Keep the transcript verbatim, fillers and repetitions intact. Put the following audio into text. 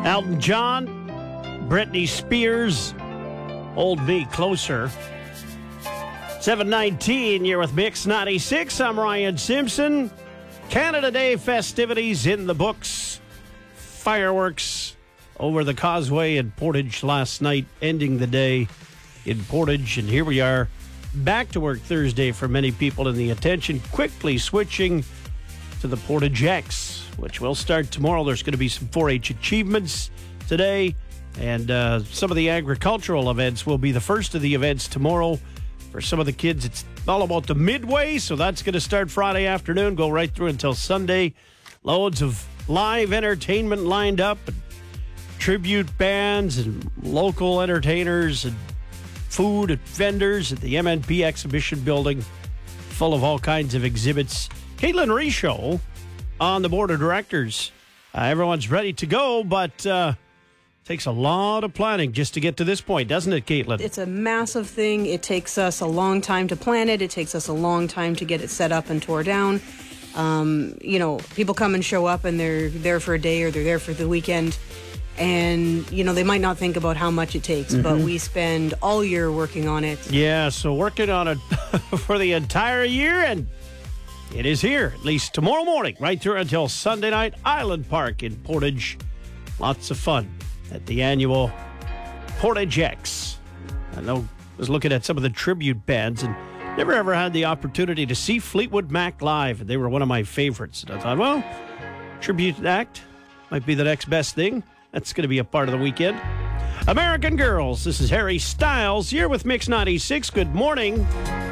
Elton John, Britney Spears, Hold Me Closer. seven nineteen, you're with Mix ninety-six. I'm Ryan Simpson. Canada Day festivities in the books. Fireworks over the causeway in Portage last night, ending the day in Portage. And here we are, back to work Thursday for many people, and the attention quickly switching to the Portage X, which will start tomorrow. There's going to be some four H achievements today, and uh, some of the agricultural events will be the first of the events tomorrow. For some of the kids, it's all about the midway, so that's going to start Friday afternoon, go right through until Sunday. Loads of live entertainment lined up, and tribute bands and local entertainers and food and vendors at the M N P exhibition building, full of all kinds of exhibits. Caitlin Risho on the board of directors. Uh, everyone's ready to go, but uh, takes a lot of planning just to get to this point, doesn't it, Caitlin? It's a massive thing. It takes us a long time to plan it. It takes us a long time to get it set up and tore down. Um, you know, people come and show up and they're there for a day or they're there for the weekend. And, you know, they might not think about how much it takes, mm-hmm. but we spend all year working on it. Yeah, so working on it for the entire year, and it is here, at least tomorrow morning, right through until Sunday night. Island Park in Portage. Lots of fun at the annual Portage X. I know I was looking at some of the tribute bands and never ever had the opportunity to see Fleetwood Mac live, and they were one of my favorites. And I thought, well, tribute act might be the next best thing. That's going to be a part of the weekend. American Girls, this is Harry Styles here with Mix ninety-six. Good morning.